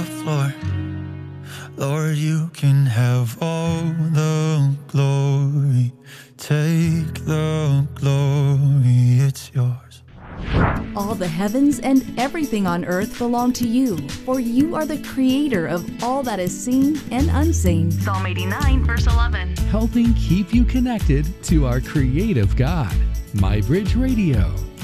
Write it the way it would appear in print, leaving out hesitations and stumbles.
floor. Lord, you can have all the glory. Take the glory, it's yours. All the heavens and everything on earth belong to you, for you are the creator of all that is seen and unseen. Psalm 89, verse 11. Helping keep you connected to our creative God. MyBridge Radio.